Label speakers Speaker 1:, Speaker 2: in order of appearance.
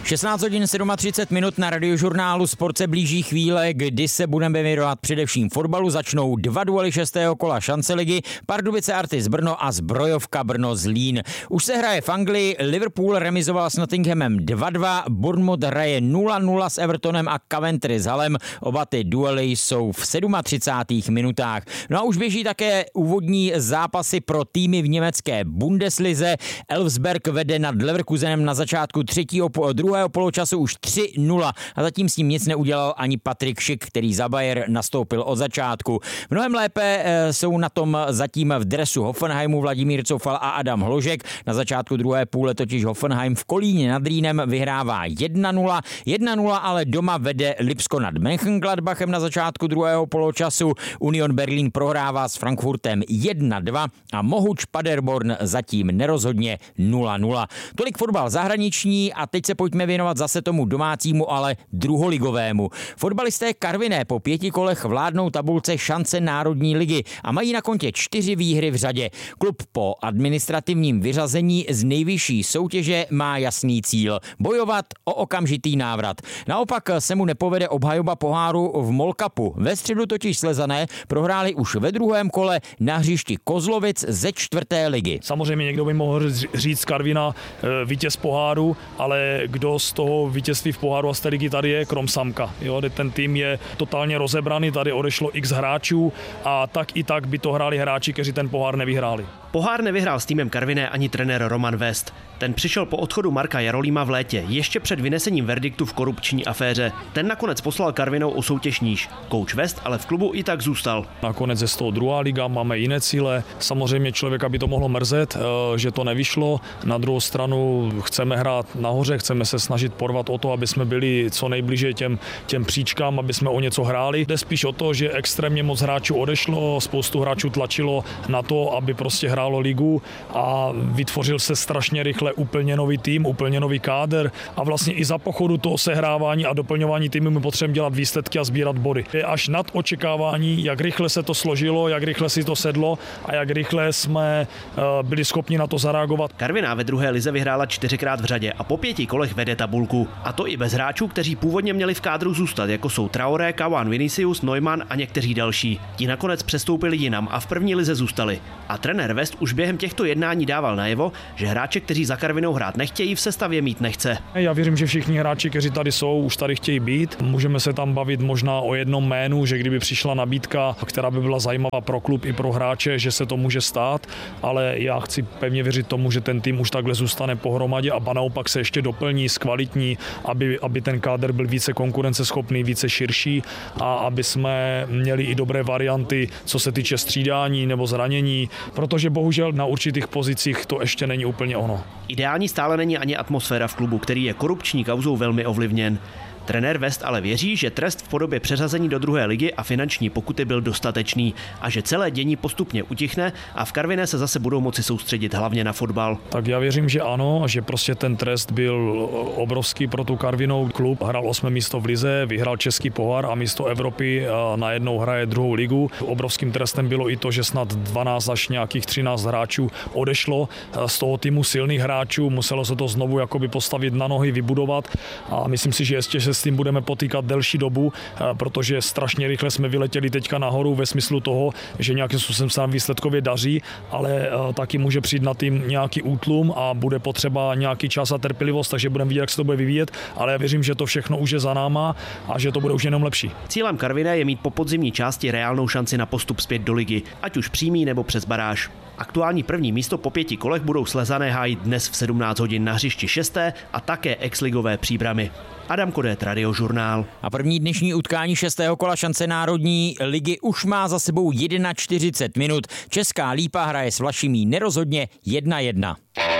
Speaker 1: 16 hodin 37 minut na Radiožurnálu Sport se blíží chvíle, kdy se budeme věnovat především fotbalu. Začnou dva duely 6. kola šance ligy, Pardubice Artis Brno a Zbrojovka Brno Zlín. Už se hraje v Anglii, Liverpool remizoval s Nottinghamem 2-2, Bournemouth hraje 0-0 s Evertonem a Coventry s Hullem. Oba ty duely jsou v 37. minutách. No a už běží také úvodní zápasy pro týmy v německé Bundeslize. Elfsberg vede nad Leverkusenem na začátku druhého poločasu už 3-0 a zatím s tím nic neudělal ani Patrik Schick, který za Bayer nastoupil od začátku. Mnohem lépe jsou na tom zatím v dresu Hoffenheimu Vladimír Coufal a Adam Hložek. Na začátku druhé půle totiž Hoffenheim v Kolíně nad Rýnem vyhrává 1-0. 1-0 ale doma vede Lipsko nad Mönchengladbachem na začátku druhého poločasu. Union Berlin prohrává s Frankfurtem 1-2 a Mohuč Paderborn zatím nerozhodně 0-0. Tolik fotbal zahraniční a teď se pojďme věnovat zase tomu domácímu, ale druholigovému. Fotbalisté Karviné po 5 kolech vládnou tabulce šance Národní ligy a mají na kontě 4 výhry v řadě. Klub po administrativním vyřazení z nejvyšší soutěže má jasný cíl – bojovat o okamžitý návrat. Naopak se mu nepovede obhajoba poháru v MOL Cupu. Ve středu totiž Slezané prohráli už ve druhém kole na hřišti Kozlovic ze 4. ligy.
Speaker 2: Samozřejmě někdo by mohl říct Karviná vítěz poháru, ale kdo z toho vítězství v poháru a z té ligy tady je, krom Samka. Jo, ten tým je totálně rozebraný, tady odešlo x hráčů a tak i tak by to hráli hráči, kteří ten pohár nevyhráli.
Speaker 3: Pohár nevyhrál s týmem Karviné ani trenér Roman West. Ten přišel po odchodu Marka Jarolíma v létě, ještě před vynesením verdiktu v korupční aféře. Ten nakonec poslal Karvinou o soutěž níž. Coach West ale v klubu i tak zůstal.
Speaker 2: Nakonec je z toho druhá liga, máme jiné cíle. Samozřejmě člověka by to mohlo mrzet, že to nevyšlo. Na druhou stranu chceme hrát nahoře, chceme se snažit porvat o to, aby jsme byli co nejblíže těm příčkám, aby jsme o něco hráli. Jde spíš o to, že extrémně moc hráčů odešlo, spoustu hráčů tlačilo na to, aby prostě hrálo ligu a vytvořil se strašně rychle úplně nový tým, úplně nový kádr a vlastně i za pochodu toho sehrávání a doplňování týmu my potřebujeme dělat výsledky a sbírat body. Je až nad očekávání, jak rychle se to složilo, jak rychle si to sedlo a jak rychle jsme byli schopni na to zareagovat.
Speaker 3: Karviná ve druhé lize vyhrála 4krát v řadě a po 5 kolech vede tabulku. A to i bez hráčů, kteří původně měli v kádru zůstat, jako jsou Traoré, Kawan, Vinicius, Neumann a někteří další. Ti nakonec přestoupili jinam a v první lize zůstali. A trenér West už během těchto jednání dával najevo, že hráče, kteří za Karvinou hrát nechtějí, v sestavě mít nechce.
Speaker 2: Já věřím, že všichni hráči, kteří tady jsou, už tady chtějí být. Můžeme se tam bavit možná o jednom jménu, že kdyby přišla nabídka, která by byla zajímavá pro klub i pro hráče, že se to může stát, ale já chci pevně věřit tomu, že ten tým už takhle zůstane pohromadě a naopak se ještě doplní, zkvalitní, aby ten kádr byl více konkurenceschopný, více širší a aby jsme měli i dobré varianty, co se týče střídání nebo zranění, protože bohužel na určitých pozicích to ještě není úplně ono.
Speaker 3: Ideální stále není ani atmosféra v klubu, který je korupční kauzou velmi ovlivněn. Trenér West ale věří, že trest v podobě přeřazení do druhé ligy a finanční pokuty byl dostatečný a že celé dění postupně utichne a v Karviné se zase budou moci soustředit hlavně na fotbal.
Speaker 2: Tak já věřím, že ano, že prostě ten trest byl obrovský pro tu Karvinou. Klub hrál 8. místo v lize, vyhrál český pohár a místo Evropy najednou hraje druhou ligu. Obrovským trestem bylo i to, že snad 12 až nějakých 13 hráčů odešlo z toho týmu silných hráčů, muselo se to znovu jakoby postavit na nohy, vybudovat a myslím si, že ještě se s tím budeme potýkat delší dobu, protože strašně rychle jsme vyletěli teďka nahoru ve smyslu toho, že nějakým způsobem se nám výsledkově daří, ale taky může přijít na tým nějaký útlum a bude potřeba nějaký čas a trpělivost, takže budeme vidět, jak se to bude vyvíjet, ale já věřím, že to všechno už je za náma a že to bude už jenom lepší.
Speaker 3: Cílem Karviné je mít po podzimní části reálnou šanci na postup zpět do ligy, ať už přímý nebo přes baráž. Aktuální první místo po 5 kolech budou Slezané hájit dnes v 17 hodin na hřišti 6. a také exligové Příbramy. Adam Kodét, Radiožurnál.
Speaker 1: A první dnešní utkání 6. kola šance Národní ligy už má za sebou 41 minut. Česká Lípa hraje s Vlašimí nerozhodně 1-1.